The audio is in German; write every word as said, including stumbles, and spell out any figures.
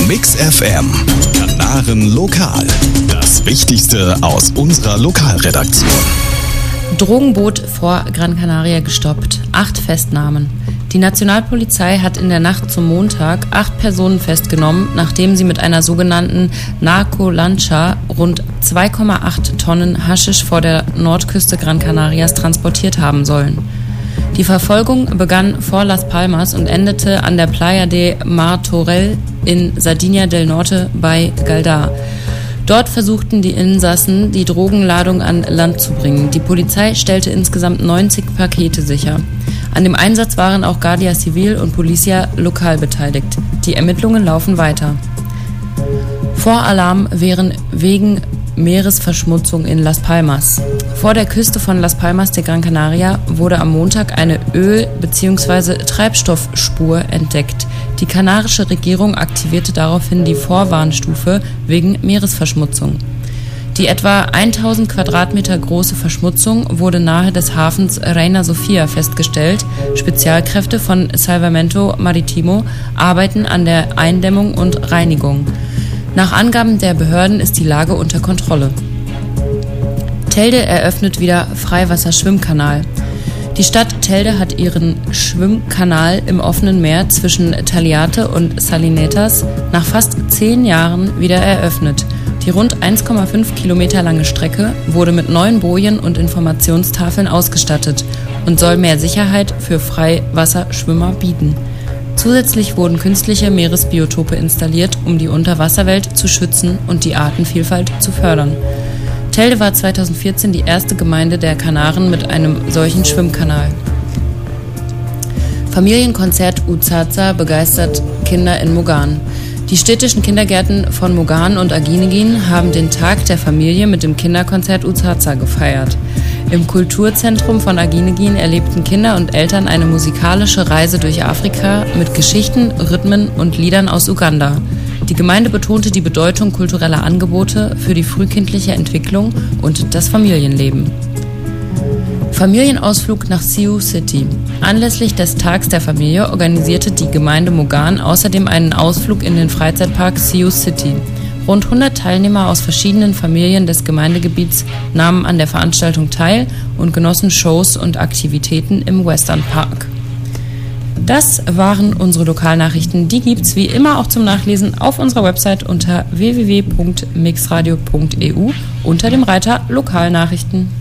Mix F M. Kanaren Lokal. Das Wichtigste aus unserer Lokalredaktion. Drogenboot vor Gran Canaria gestoppt. Acht Festnahmen. Die Nationalpolizei hat in der Nacht zum Montag acht Personen festgenommen, nachdem sie mit einer sogenannten Narco-Lancha rund zwei Komma acht Tonnen Haschisch vor der Nordküste Gran Canarias transportiert haben sollen. Die Verfolgung begann vor Las Palmas und endete an der Playa de Martorell in Sardinia del Norte bei Galdar. Dort versuchten die Insassen, die Drogenladung an Land zu bringen. Die Polizei stellte insgesamt neunzig Pakete sicher. An dem Einsatz waren auch Guardia Civil und Policia Local beteiligt. Die Ermittlungen laufen weiter. Voralarm wären wegen Meeresverschmutzung in Las Palmas. Vor der Küste von Las Palmas de Gran Canaria wurde am Montag eine Öl- bzw. Treibstoffspur entdeckt. Die kanarische Regierung aktivierte daraufhin die Vorwarnstufe wegen Meeresverschmutzung. Die etwa tausend Quadratmeter große Verschmutzung wurde nahe des Hafens Reina Sofia festgestellt. Spezialkräfte von Salvamento Maritimo arbeiten an der Eindämmung und Reinigung. Nach Angaben der Behörden ist die Lage unter Kontrolle. Telde eröffnet wieder Freiwasserschwimmkanal. Die Stadt Telde hat ihren Schwimmkanal im offenen Meer zwischen Taliate und Salinetas nach fast zehn Jahren wieder eröffnet. Die rund eins Komma fünf Kilometer lange Strecke wurde mit neuen Bojen und Informationstafeln ausgestattet und soll mehr Sicherheit für Freiwasserschwimmer bieten. Zusätzlich wurden künstliche Meeresbiotope installiert, um die Unterwasserwelt zu schützen und die Artenvielfalt zu fördern. Telde war zweitausendvierzehn die erste Gemeinde der Kanaren mit einem solchen Schwimmkanal. Familienkonzert Uzaza begeistert Kinder in Mogan. Die städtischen Kindergärten von Mogan und Aginegin haben den Tag der Familie mit dem Kinderkonzert Uzaza gefeiert. Im Kulturzentrum von Aginegin erlebten Kinder und Eltern eine musikalische Reise durch Afrika mit Geschichten, Rhythmen und Liedern aus Uganda. Die Gemeinde betonte die Bedeutung kultureller Angebote für die frühkindliche Entwicklung und das Familienleben. Familienausflug nach Sioux City. Anlässlich des Tags der Familie organisierte die Gemeinde Mogan außerdem einen Ausflug in den Freizeitpark Sioux City. Rund hundert Teilnehmer aus verschiedenen Familien des Gemeindegebiets nahmen an der Veranstaltung teil und genossen Shows und Aktivitäten im Western Park. Das waren unsere Lokalnachrichten. Die gibt's wie immer auch zum Nachlesen auf unserer Website unter w w w punkt mixradio punkt e u unter dem Reiter Lokalnachrichten.